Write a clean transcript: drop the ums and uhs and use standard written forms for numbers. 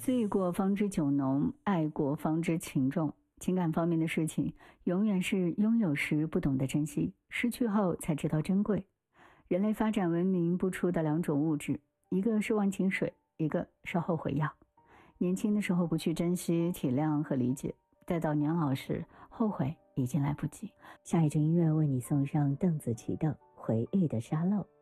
醉过方知酒浓，爱过方知情重。情感方面的事情，永远是拥有时不懂得珍惜，失去后才知道珍贵。人类发展文明不出的两种物质，一个是忘情水，一个是后悔药。年轻的时候不去珍惜、体谅和理解，待到年老时，后悔已经来不及。 下一支音乐为你送上邓紫棋的《回忆的沙漏》。